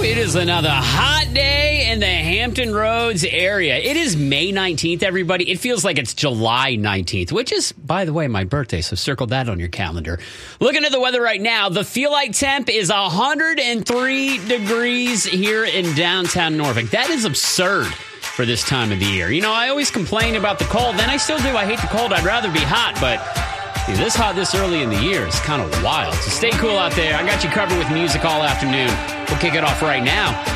It is another hot day in the Hampton Roads area. It is May 19th, everybody. It feels like it's July 19th, which is, by the way, my birthday, so circle that on your calendar. Looking at the weather right now, the feel-like temp is 103 degrees here in downtown Norfolk. That is absurd for this time of the year. You know, I always complain about the cold, and I still do. I hate the cold. I'd rather be hot, but this hot this early in the year is kind of wild. So stay cool out there. I got you covered with music all afternoon. We'll kick it off right now